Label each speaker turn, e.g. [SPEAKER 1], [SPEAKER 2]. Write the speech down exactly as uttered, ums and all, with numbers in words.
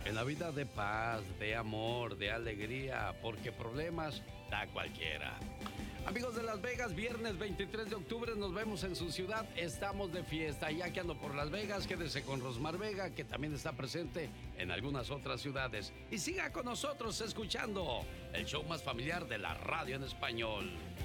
[SPEAKER 1] En la vida de paz, de amor, de alegría, porque problemas da cualquiera. Amigos de Las Vegas, viernes veintitrés de octubre nos vemos en su ciudad. Estamos de fiesta. Ya que ando por Las Vegas, quédese con Rosmar Vega, que también está presente en algunas otras ciudades. Y siga con nosotros escuchando el show más familiar de la radio en español.